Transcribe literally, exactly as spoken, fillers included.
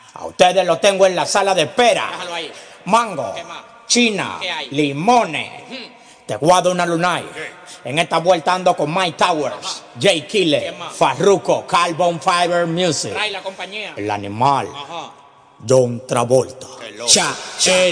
A ustedes los tengo en la sala de espera. Déjalo ahí. Mango, ¿Qué más? china, ¿Qué hay? limones. Te guardo una lunay. En esta vuelta ando con Mike Towers, Ajá. Jay Killer, ¿Quién más? Farruko, Carbon Fiber Music. Trae la compañía. El animal, Ajá. John Travolta. Qué loco. Cha, che.